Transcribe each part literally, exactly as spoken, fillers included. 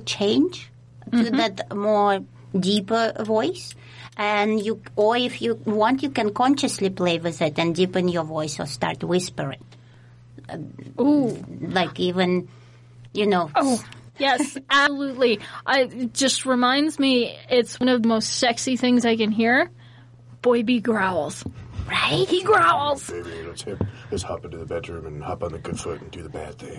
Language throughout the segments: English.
change to mm-hmm. that more deeper voice. And you, or if you want, you can consciously play with it and deepen your voice or start whispering. Ooh. Like even, you know. Oh, yes, absolutely. I, it just reminds me, it's one of the most sexy things I can hear. Boy B growls. Right? He growls. Baby, let's, hip, let's hop into the bedroom and hop on the good foot and do the bad thing.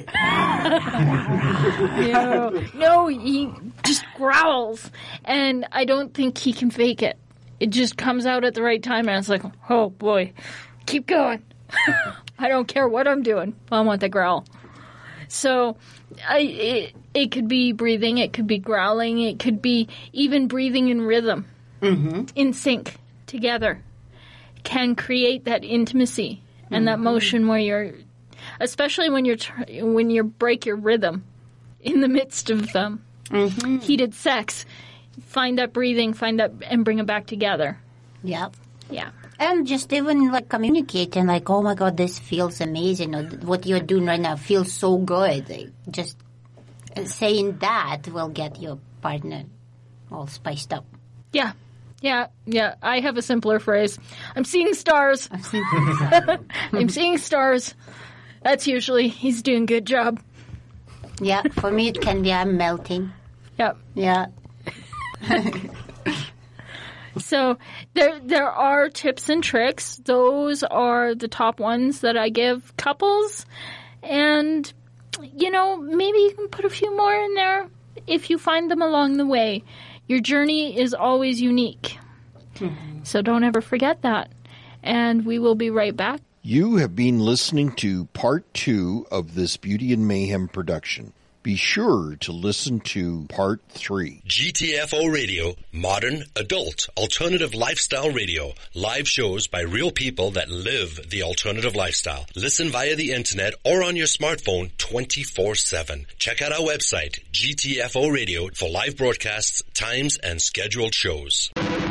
no, no, he just growls. And I don't think he can fake it. It just comes out at the right time, and it's like, oh, boy, keep going. I don't care what I'm doing. I want the growl. So I, it, it could be breathing. It could be growling. It could be even breathing in rhythm, mm-hmm. in sync, together. Can create that intimacy and mm-hmm. that motion where you're, especially when you're when you break your rhythm in the midst of um, mm-hmm. heated sex, find that breathing, find that, and bring it back together. Yeah, yeah, and just even like communicating, like, oh my God, this feels amazing, or what you're doing right now feels so good. Like, just saying that will get your partner all spiced up. Yeah. Yeah, yeah. I have a simpler phrase. I'm seeing stars. I'm seeing stars. I'm seeing stars. That's usually, he's doing a good job. Yeah, for me it can be I'm melting. Yep. Yeah. So there there are tips and tricks. Those are the top ones that I give couples. And, you know, maybe you can put a few more in there if you find them along the way. Your journey is always unique. Mm-hmm. So don't ever forget that. And we will be right back. You have been listening to part two of this Beauty and Mayhem production. Be sure to listen to part three. G T F O Radio, modern, adult, alternative lifestyle radio. Live shows by real people that live the alternative lifestyle. Listen via the internet or on your smartphone twenty-four seven. Check out our website, G T F O Radio, for live broadcasts, times, and scheduled shows.